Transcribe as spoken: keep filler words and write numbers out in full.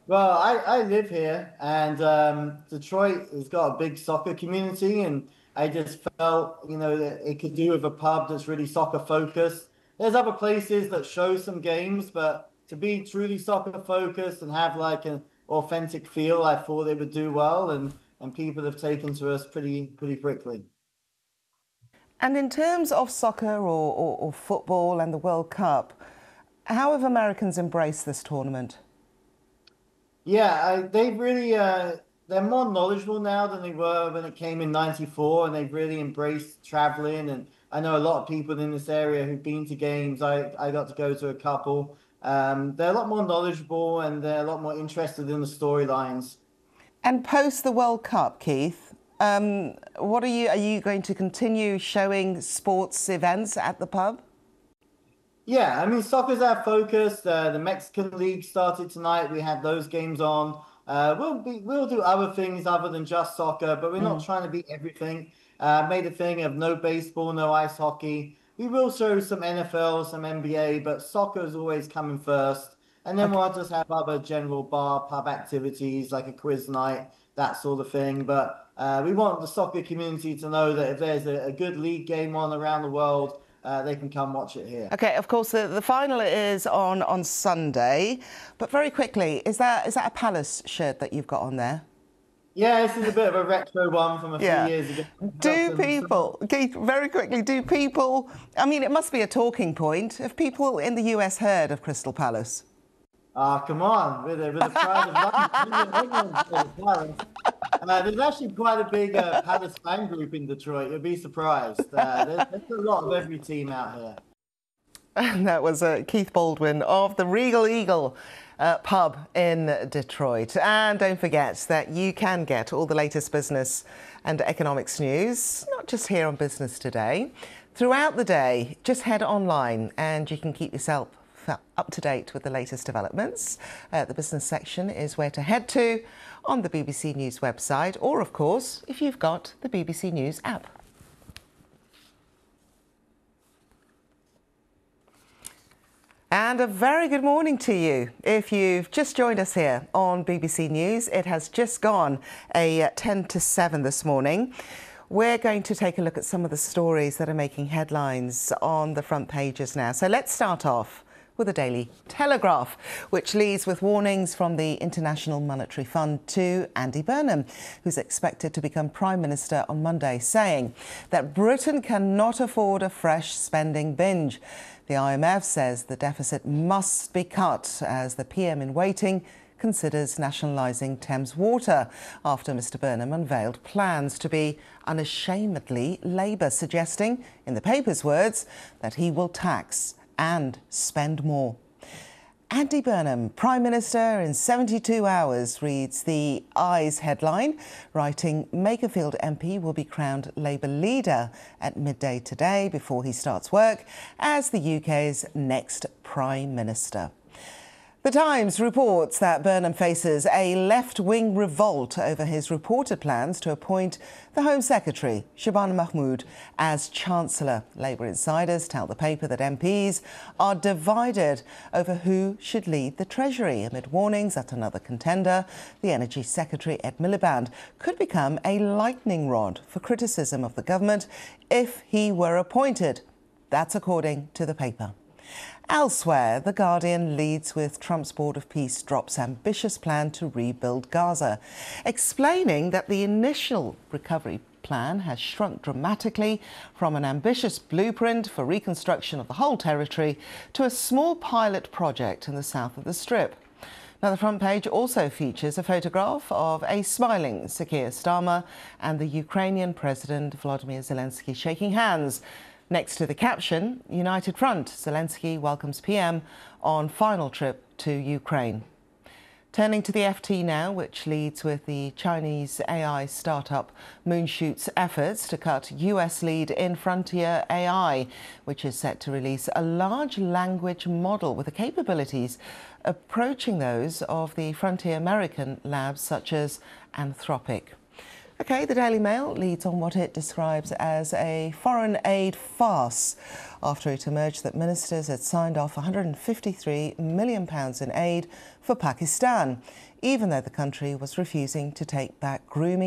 Well, I, I live here, and um, Detroit has got a big soccer community, and I just felt, you know, that it could do with a pub that's really soccer focused. There's other places that show some games, but to be truly soccer focused and have like an authentic feel, I thought they would do well, and and people have taken to us pretty pretty quickly. And in terms of soccer or, or, or football and the World Cup, how have Americans embraced this tournament? Yeah, I, they've really uh, they're more knowledgeable now than they were when it came in ninety-four, and they've really embraced traveling. And I know a lot of people in this area who've been to games. I, I got to go to a couple. Um, they're a lot more knowledgeable and they're a lot more interested in the storylines. And post the World Cup, Keith, um, what are you, are you going to continue showing sports events at the pub? Yeah, I mean, soccer's our focus. Uh, the Mexican League started tonight. We had those games on. Uh, we'll be we'll do other things other than just soccer, but we're not Mm. trying to be everything. Uh, made a thing of no baseball, no ice hockey. We will show some N F L, some N B A, but soccer is always coming first. And then Okay. we'll just have other general bar pub activities like a quiz night, that sort of thing. But uh, we want the soccer community to know that if there's a, a good league game on around the world, uh, they can come watch it here. Okay, of course, the, the final is on, on Sunday. But very quickly, is that, is that a Palace shirt that you've got on there? Yeah, this is a bit of a retro one from a few Yeah. years ago. Got Do some, some people, Keith, very quickly, do people, I mean, it must be a talking point. Have people in the U S heard of Crystal Palace? Ah, come on, with a, with a pride of London, England, England, Palace. Uh, there's actually quite a big uh, Palace fan group in Detroit. You'll be surprised. Uh, there's, there's a lot of every team out here. And that was uh, Keith Baldwin of the Regal Eagle uh, pub in Detroit. And don't forget that you can get all the latest business and economics news, not just here on Business Today. Throughout the day, just head online and you can keep yourself up to date with the latest developments. Uh, the business section is where to head to on the B B C News website, or of course, if you've got the B B C News app. And a very good morning to you. If you've just joined us here on B B C News, it has just gone a ten to seven this morning. We're going to take a look at some of the stories that are making headlines on the front pages now. So let's start off with the Daily Telegraph, which leads with warnings from the International Monetary Fund to Andy Burnham, who's expected to become Prime Minister on Monday, saying that Britain cannot afford a fresh spending binge. The I M F says the deficit must be cut as the P M in waiting considers nationalising Thames Water after Mr Burnham unveiled plans to be unashamedly Labour, suggesting, in the paper's words, that he will tax and spend more. Andy Burnham, Prime Minister in seventy-two hours, reads the Eyes headline, writing Makerfield M P will be crowned Labour leader at midday today before he starts work as the U K's next Prime Minister. The Times reports that Burnham faces a left-wing revolt over his reported plans to appoint the Home Secretary, Shabana Mahmood, as Chancellor. Labour insiders tell the paper that M Ps are divided over who should lead the Treasury, amid warnings that another contender, the Energy Secretary Ed Miliband, could become a lightning rod for criticism of the government if he were appointed. That's according to the paper. Elsewhere, The Guardian leads with Trump's Board of Peace drops ambitious plan to rebuild Gaza, explaining that the initial recovery plan has shrunk dramatically from an ambitious blueprint for reconstruction of the whole territory to a small pilot project in the south of the Strip. Now, the front page also features a photograph of a smiling Sir Keir Starmer and the Ukrainian President Volodymyr Zelensky shaking hands. Next to the caption, United Front, Zelensky welcomes P M on final trip to Ukraine. Turning to the F T now, which leads with the Chinese A I startup Moonshoot's efforts to cut U S lead in Frontier A I, which is set to release a large language model with the capabilities approaching those of the Frontier American labs such as Anthropic. OK, the Daily Mail leads on what it describes as a foreign aid farce after it emerged that ministers had signed off one hundred fifty-three million pounds in aid for Pakistan, even though the country was refusing to take back grooming